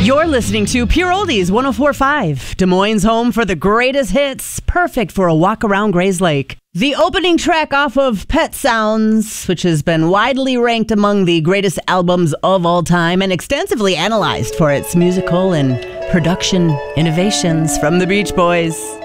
You're listening to Pure Oldies 104.5, Des Moines' home for the greatest hits, perfect for a walk around Gray's Lake. The opening track off of Pet Sounds, which has been widely ranked among the greatest albums of all time and extensively analyzed for its musical and production innovations from the Beach Boys.